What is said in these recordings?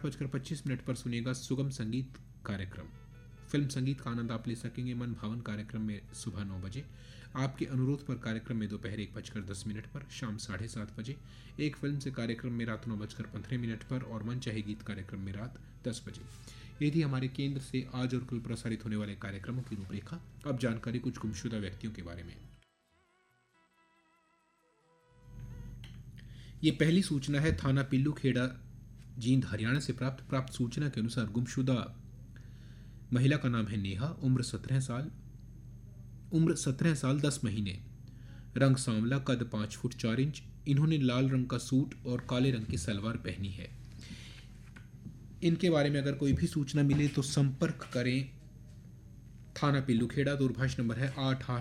8:25 पर सुनिएगा सुगम संगीत कार्यक्रम। फिल्म संगीत का आनंद आप ले सकेंगे मन भावन कार्यक्रम में सुबह 9 बजे, आपके अनुरोध पर कार्यक्रम में दोपहर 1:10 पर, शाम 7:30 बजे, एक फिल्म से कार्यक्रम में रात 9:15 पर और मन चाहे गीत कार्यक्रम में रात 10 बजे। ये थी हमारे केंद्र से आज और कल प्रसारित होने वाले कार्यक्रमों की रूपरेखा। अब जानकारी कुछ गुमशुदा व्यक्तियों के बारे में। ये पहली सूचना है थाना पिल्लू खेड़ा जींद हरियाणा से प्राप्त सूचना के अनुसार गुमशुदा महिला का नाम है नेहा, उम्र 17 साल 10 महीने, रंग सांवला, कद 5 फुट 4 इंच। इन्होंने लाल रंग का सूट और काले रंग की सलवार पहनी है। इनके बारे में अगर कोई भी सूचना मिले तो संपर्क करें थाना पिल्लू खेड़ा। दूरभाष नंबर है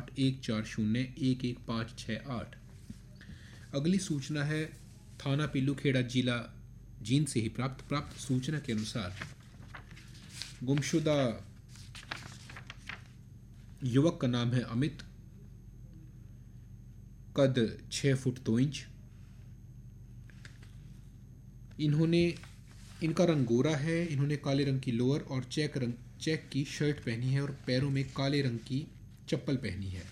8814011568। अगली सूचना है थाना पिल्लू खेड़ा जिला जींद से ही प्राप्त सूचना के अनुसार गुमशुदा युवक का नाम है अमित, कद 6 फुट 2 इंच। इनका रंग गोरा है। इन्होंने काले रंग की लोअर और चेक की शर्ट पहनी है और पैरों में काले रंग की चप्पल पहनी है।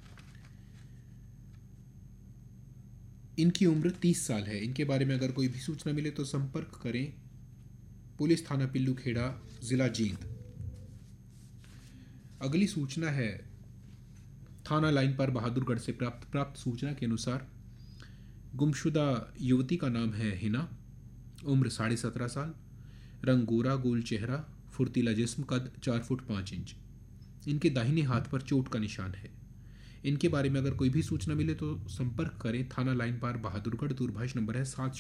इनकी उम्र 30 साल है। इनके बारे में अगर कोई भी सूचना मिले तो संपर्क करें पुलिस थाना पिल्लू खेड़ा जिला जींद। अगली सूचना है थाना लाइन पर बहादुरगढ़ से प्राप्त सूचना के अनुसार गुमशुदा युवती का नाम है हिना, उम्र 17.5 साल, रंग गोरा, गोल चेहरा, फुर्तीला जिस्म, कद 4 फुट 5 इंच। इनके दाहिने हाथ पर चोट का निशान है। इनके बारे में अगर कोई भी सूचना मिले तो संपर्क करें थाना लाइन पर बहादुरगढ़। दूरभाष नंबर है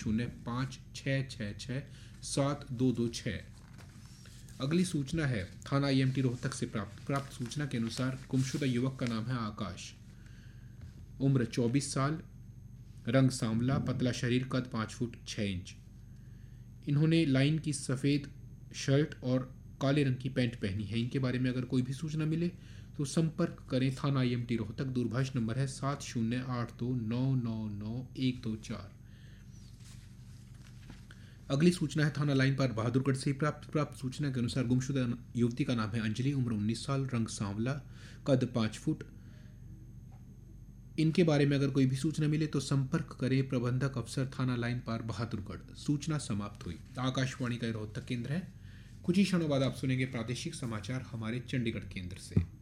7056667226। अगली सूचना है थाना IMT रोहतक से प्राप्त सूचना के अनुसार गुमशुदा युवक का नाम है आकाश, उम्र 24 साल, रंग सांवला, पतला शरीर, कद 5 फुट 6 इंच। इन्होंने लाइन की सफ़ेद शर्ट और काले रंग की पैंट पहनी है। इनके बारे में अगर कोई भी सूचना मिले तो संपर्क करें थाना IMT रोहतक। दूरभाष नंबर है 7082999124। अगली सूचना है थाना लाइन पर बहादुरगढ़ से प्राप्त सूचना के अनुसार गुमशुदा युवती का नाम है अंजलि, उम्र 19 साल, रंग सांवला, कद 5 फुट। इनके बारे में अगर कोई भी सूचना मिले तो संपर्क करें प्रबंधक अफसर थाना लाइन पर बहादुरगढ़। सूचना समाप्त हुई। आकाशवाणी का रोहतक केंद्र है। कुछ ही क्षणों बाद आप सुनेंगे प्रादेशिक समाचार हमारे चंडीगढ़ केंद्र से।